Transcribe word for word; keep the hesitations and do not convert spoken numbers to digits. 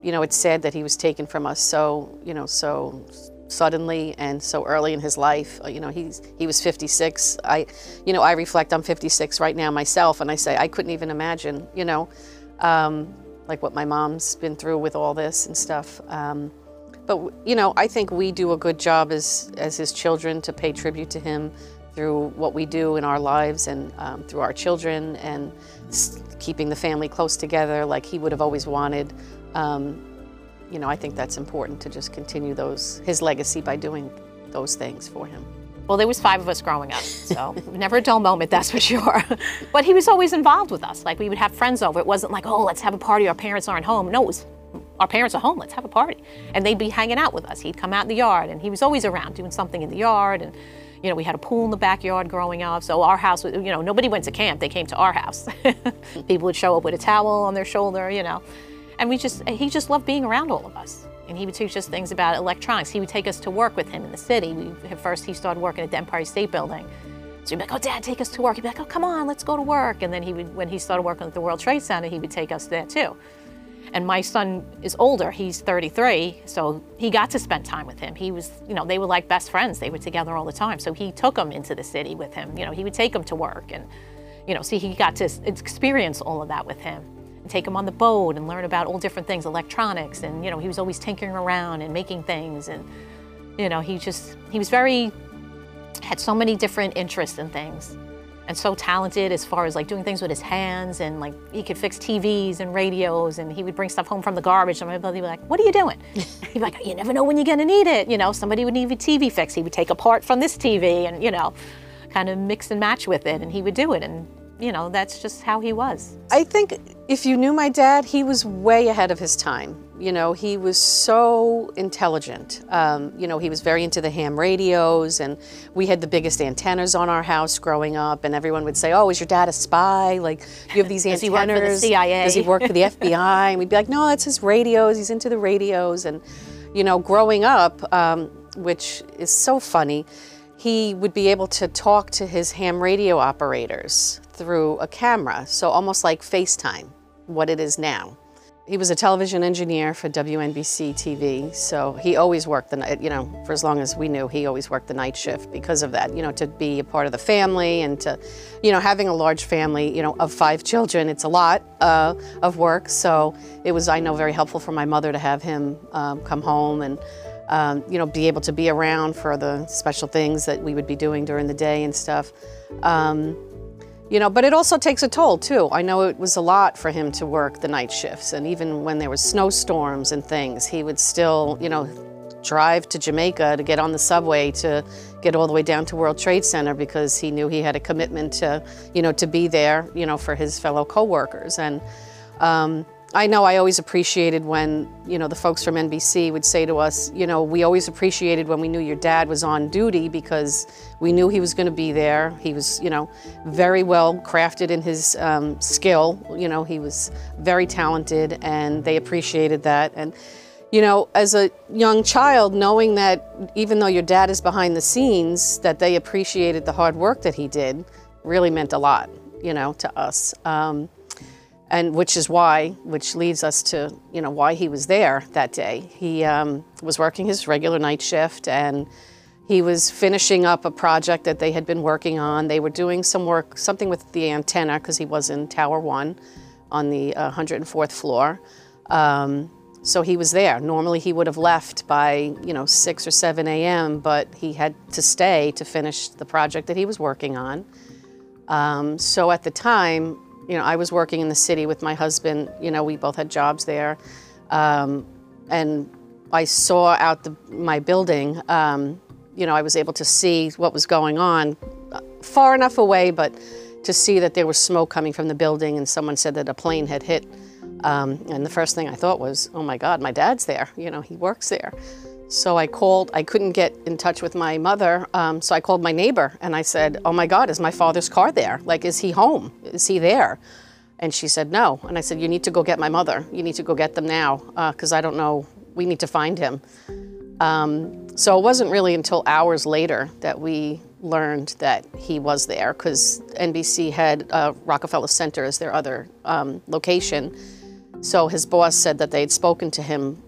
You know, it's sad that he was taken from us so, you know, so suddenly and so early in his life. You know, he's he was fifty-six. I, you know, I reflect, I'm fifty-six right now myself, and I say I couldn't even imagine, you know, um, like what my mom's been through with all this and stuff. Um, but you know, I think we do a good job as as his children to pay tribute to him through what we do in our lives and um, through our children and keeping the family close together like he would have always wanted. Um, you know, I think that's important to just continue those his legacy by doing those things for him. Well, there was five of us growing up, so never a dull moment, that's for sure. But he was always involved with us. Like, we would have friends over. It wasn't like, oh, let's have a party, our parents aren't home. No, it was, our parents are home, let's have a party. And they'd be hanging out with us. He'd come out in the yard, and he was always around doing something in the yard. And, you know, we had a pool in the backyard growing up, so our house, you know, nobody went to camp, they came to our house. People would show up with a towel on their shoulder, you know. And we just, he just loved being around all of us. And he would teach us things about electronics. He would take us to work with him in the city. We, at first, he started working at the Empire State Building. So he'd be like, oh, Dad, take us to work. He'd be like, oh, come on, let's go to work. And then he would, when he started working at the World Trade Center, he would take us there too. And my son is older, he's thirty-three, so he got to spend time with him. He was, you know, they were like best friends. They were together all the time. So he took him into the city with him. You know, he would take him to work and, you know, see, he got to experience all of that with him. And take him on the boat and learn about all different things, electronics, and, you know, he was always tinkering around and making things. And, you know, he just, he was very, had so many different interests in things. And so talented as far as like doing things with his hands, and like he could fix T Vs and radios, and he would bring stuff home from the garbage, and my brother would be like, what are you doing? He'd be like, you never know when you're gonna need it. You know, somebody would need a T V fix. He would take a part from this T V and, you know, kind of mix and match with it, and he would do it. And, you know, that's just how he was. I think if you knew my dad, he was way ahead of his time. You know, he was so intelligent. Um, you know, he was very into the ham radios, and we had the biggest antennas on our house growing up, and everyone would say, oh, is your dad a spy? Like, you have these antennas. Does he work for the C I A? Does he work for the F B I? And we'd be like, no, that's his radios. He's into the radios. And, you know, growing up, um, which is so funny, he would be able to talk to his ham radio operators through a camera, so almost like FaceTime, what it is now. He was a television engineer for W N B C T V, so he always worked the night, you know, for as long as we knew, he always worked the night shift because of that, you know, to be a part of the family and to, you know, having a large family, you know, of five children, it's a lot uh, of work, so it was, I know, very helpful for my mother to have him um, come home and, um, you know, be able to be around for the special things that we would be doing during the day and stuff. Um, You know, but it also takes a toll too. I know it was a lot for him to work the night shifts, and even when there was snowstorms and things, he would still, you know, drive to Jamaica to get on the subway to get all the way down to World Trade Center because he knew he had a commitment to, you know, to be there, you know, for his fellow coworkers. And um, I know I always appreciated when, you know, the folks from N B C would say to us, you know, we always appreciated when we knew your dad was on duty because we knew he was going to be there. He was, you know, very well crafted in his um, skill. You know, he was very talented, and they appreciated that. And, you know, as a young child, knowing that even though your dad is behind the scenes, that they appreciated the hard work that he did really meant a lot, you know, to us. Um, And which is why, which leads us to, you know, why he was there that day. He um, was working his regular night shift, and he was finishing up a project that they had been working on. They were doing some work, something with the antenna, because he was in Tower One on the uh, one hundred fourth floor. Um, so he was there. Normally he would have left by, you know, six or seven A M, but he had to stay to finish the project that he was working on. Um, so at the time, you know, I was working in the city with my husband. You know, we both had jobs there. Um, and I saw out the, my building, um, you know, I was able to see what was going on far enough away, but to see that there was smoke coming from the building, and someone said that a plane had hit. Um, and the first thing I thought was, oh my God, my dad's there. You know, he works there. So I called, I couldn't get in touch with my mother, um, so I called my neighbor and I said, oh my God, is my father's car there? Like, is he home? Is he there? And she said, no. And I said, you need to go get my mother. You need to go get them now, because uh, I don't know, we need to find him. Um, so it wasn't really until hours later that we learned that he was there, because N B C had uh, Rockefeller Center as their other um, location. So his boss said that they had spoken to him